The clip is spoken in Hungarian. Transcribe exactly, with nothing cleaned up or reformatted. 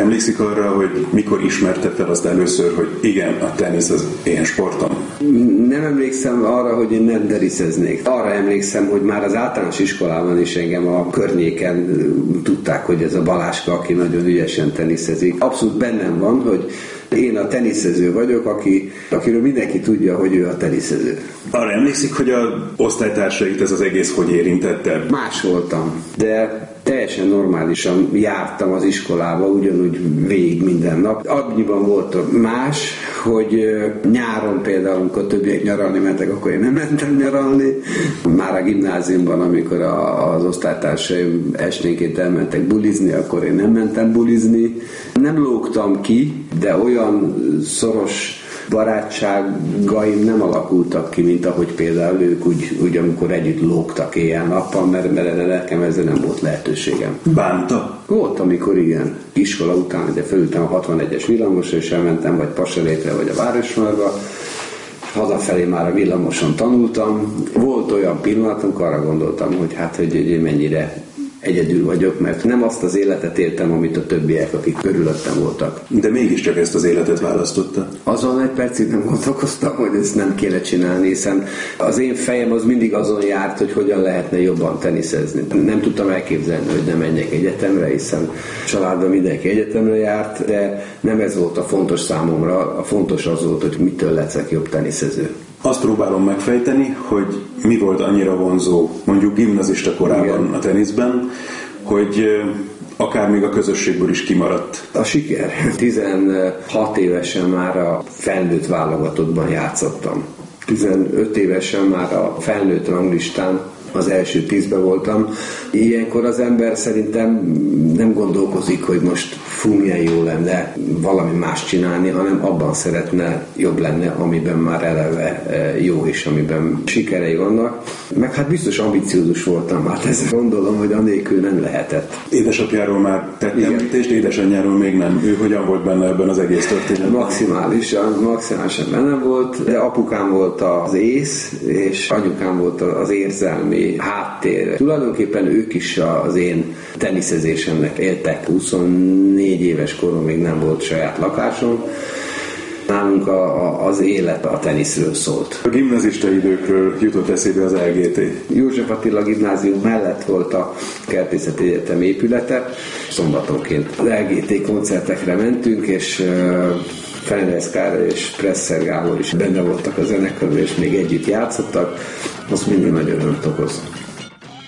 Emlékszik arra, hogy mikor ismerte fel azt először, hogy igen, a tenisz az én sportom? Nem emlékszem arra, hogy én nem teniszeznék. Arra emlékszem, hogy már az általános iskolában is engem a környéken tudták, hogy ez a Baláska, aki nagyon ügyesen teniszezik. Abszolút bennem van, hogy én a teniszező vagyok, aki, akiről mindenki tudja, hogy ő a teniszező. Arra emlékszik, hogy a osztálytársait ez az egész hogy érintette? Más voltam, de teljesen normálisan jártam az iskolába, ugyanúgy végig minden nap. Annyiban volt más, hogy nyáron például, amikor többiek nyaralni mentek, akkor én nem mentem nyaralni. Már a gimnáziumban, amikor az osztálytársaim esténként elmentek bulizni, akkor én nem mentem bulizni. Nem lógtam ki, de olyan szoros barátságaim nem alakultak ki, mint ahogy például ők úgy, úgy amikor együtt lógtak éjjel-nappal, mert, mert nekem ezzel nem volt lehetőségem. Bánta? Volt, amikor igen. Iskola után, de fölültem a hatvanegyes villamosra, és elmentem vagy Passerétre, vagy a Városmarba, hazafelé már a villamoson tanultam. Volt olyan pillanat, amikor arra gondoltam, hogy hát, hogy én mennyire egyedül vagyok, mert nem azt az életet éltem, amit a többiek, akik körülöttem voltak. De mégiscsak ezt az életet választotta. Azon egy percig nem gondolkoztam, hogy ezt nem kéne csinálni, hiszen az én fejem az mindig azon járt, hogy hogyan lehetne jobban teniszezni. Nem tudtam elképzelni, hogy nem menjek egyetemre, hiszen családban mindenki egyetemre járt, de nem ez volt a fontos számomra. A fontos az volt, hogy mitől leszek jobb teniszező. Azt próbálom megfejteni, hogy mi volt annyira vonzó, mondjuk gimnazista korában igen. a teniszben, hogy akár még a közösségből is kimaradt. A siker. tizenhat évesen már a felnőtt válogatottban játszottam. tizenöt évesen már a felnőtt ranglistán az első tízbe voltam. Ilyenkor az ember szerintem nem gondolkozik, hogy most fú, milyen jó lenne valami más csinálni, hanem abban szeretne jobb lenne, amiben már eleve jó és amiben sikerei vannak. Meg hát biztos ambiciózus voltam, hát ezt gondolom, hogy anélkül nem lehetett. Édesapjáról már tett említést, édesanyjáról még nem. Ő hogyan volt benne ebben az egész történetben? Maximálisan, maximálisan benne volt, de apukám volt az ész, és anyukám volt az érzelmi háttér. Tulajdonképpen ők is az én teniszezésemnek éltek. huszonnégy éves korom még nem volt saját lakásom. Nálunk a, a, az élet a teniszről szólt. A gimnazista időkről jutott eszébe az el gé té. József Attila gimnázium mellett volt a Kertészeti Egyetem épülete. Szombatonként az el gé té koncertekre mentünk, és uh, Ferenc Károly és Presser Gábor is benne voltak a zenekarban, és még együtt játszottak. Az mindig nagyon örömt okoz.